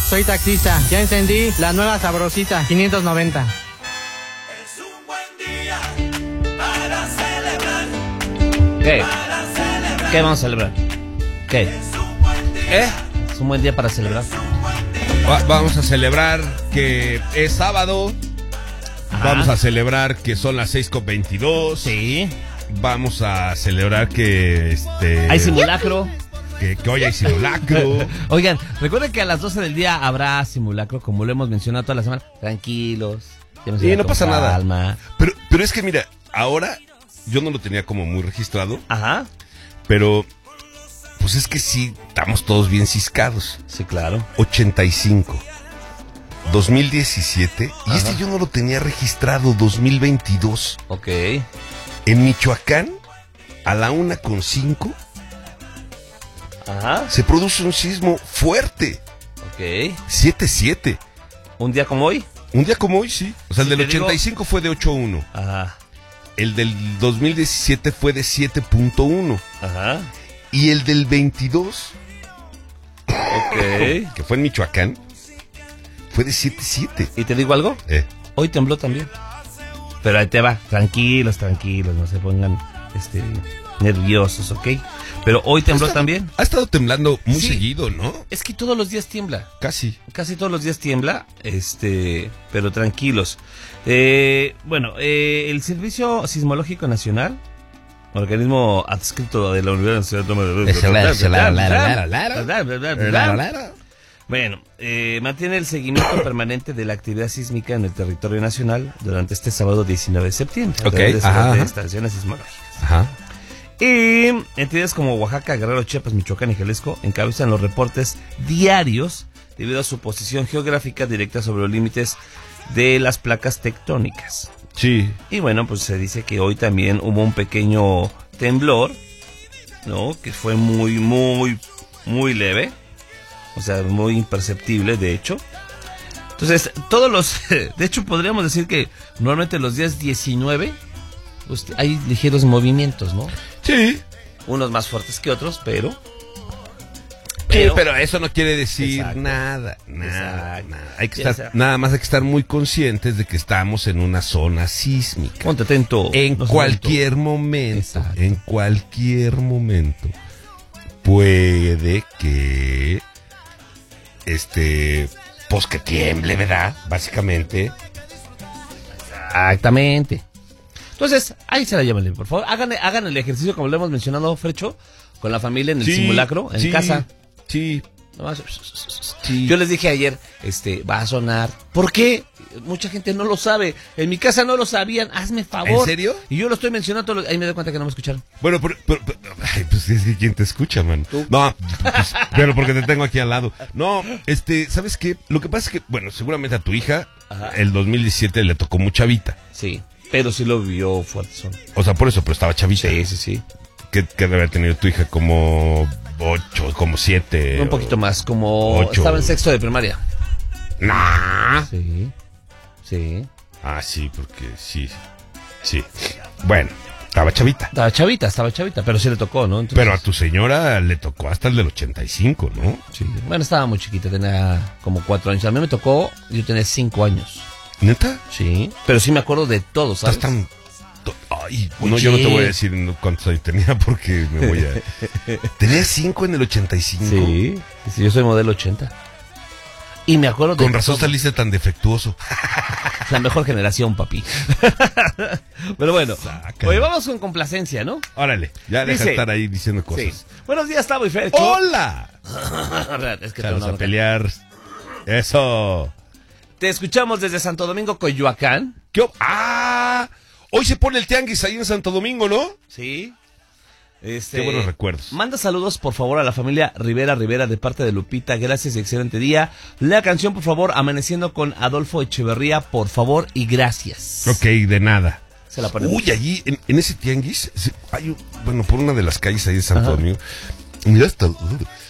soy taxista. Ya encendí la nueva sabrosita 590. Es un buen día para celebrar. ¿Qué? Para celebrar. ¿Qué vamos a celebrar? ¿Qué? Es un buen día. Es un buen día para celebrar. Vamos a celebrar que es sábado. Ajá. Vamos a celebrar que son las 6:22. Sí. Vamos a celebrar que Hay simulacro. que hoy hay simulacro. Oigan, recuerden que a las 12 del día habrá simulacro, como lo hemos mencionado toda la semana. Tranquilos. Y no pasa nada. Calma. Pero es que mira, ahora yo no lo tenía como muy registrado, Ajá. pero pues es que sí, estamos todos bien ciscados. Sí, claro. 85, 2017, y Ajá. yo no lo tenía registrado, 2022. Ok. En Michoacán, a la 1:05, Ajá. se produce un sismo fuerte, Ok. 7.7. Un día como hoy. Un día como hoy, sí. O sea, el Sí, del te digo. 85 fue de 8.1. Ajá. El del 2017 fue de 7.1. Ajá. Y el del 22, Ok. que fue en Michoacán, fue de 7.7. ¿Y te digo algo? Hoy tembló también. Pero ahí te va. Tranquilos, tranquilos. No se pongan nerviosos, ¿ok? Pero hoy tembló también. Ha estado temblando muy Sí. seguido, ¿no? Es que todos los días tiembla. Casi. Casi todos los días tiembla, pero tranquilos. El Servicio Sismológico Nacional, organismo adscrito de la Universidad mantiene el seguimiento permanente de la actividad sísmica en el territorio nacional durante este sábado 19 de septiembre. Ok, De ajá. estaciones sismológicas. Ajá. Y entidades como Oaxaca, Guerrero, Chiapas, Michoacán y Jalisco encabezan los reportes diarios debido a su posición geográfica directa sobre los límites de las placas tectónicas. Sí. Y bueno, pues se dice que hoy también hubo un pequeño temblor, ¿no? Que fue muy, muy, muy leve. O sea, muy imperceptible, de hecho. Entonces, de hecho, podríamos decir que normalmente los días 19, pues, hay ligeros movimientos, ¿no? Sí. Unos más fuertes que otros, pero Pero eso no quiere decir Exacto. nada. Exacto. Hay que Ya estar, sea. nada más hay que estar muy conscientes de que estamos en una zona sísmica. ponte atento. En no seas cualquier momento, Exacto. en cualquier momento, puede que, pues que tiemble, ¿verdad? Básicamente. Exactamente. Entonces, ahí se la llevan, por favor. Hagan el ejercicio, como lo hemos mencionado, Frecho, con la familia en el simulacro, en casa. Sí. Nomás, Sí. Yo les dije ayer, va a sonar. ¿Por qué? Mucha gente no lo sabe. En mi casa no lo sabían. Hazme favor. ¿En serio? Y yo lo estoy mencionando. Ahí me doy cuenta que no me escucharon. Bueno, ay, pues es que ¿quién te escucha, man? ¿Tú? No, pues, pero porque te tengo aquí al lado. No, ¿sabes qué? Lo que pasa es que, bueno, seguramente a tu hija, Ajá. el 2017 le tocó muy chavita. Sí, pero sí lo vio fuerte. O sea, por eso, pero estaba chavita. Sí. ¿Qué debe haber tenido tu hija? Como 8, como 7. Un poquito más, como 8. estaba en sexto de primaria. Nah. Sí. Ah, sí, porque sí. Bueno, estaba chavita. Estaba chavita, pero sí le tocó, ¿no? Entonces, Pero a tu señora le tocó hasta el del 85, ¿no? sí. Bueno, estaba muy chiquita, tenía como 4 años. A mí me tocó, yo tenía 5 años. ¿Neta? Sí. Pero sí me acuerdo de todo, ¿sabes? Estás tan... Ay, no, Oye. yo no te voy a decir cuántos años tenía porque me voy a... ¿Tenía 5 en el 85? Sí, yo soy modelo 80. Y me acuerdo de Con razón todo. saliste tan defectuoso. La mejor generación, papi. Pero bueno, Sácalo. oye, vamos con complacencia, ¿no? Órale, ya deja Dice- de estar ahí diciendo cosas. Sí. Buenos días, Tavo y Fercho. ¡Hola! Es que Vamos tengo a una- pelear. Eso. Te escuchamos desde Santo Domingo, Coyoacán. ¡Ah! Hoy se pone el tianguis ahí en Santo Domingo, ¿no? Sí. Qué buenos recuerdos. Manda saludos, por favor, a la familia Rivera de parte de Lupita. Gracias y excelente día. La canción, por favor, Amaneciendo con Adolfo Echeverría, por favor, y gracias. Ok, de nada. Se la ponemos. Uy, allí, en ese tianguis, hay, bueno, por una de las calles ahí de Santo Ajá. Domingo, mira,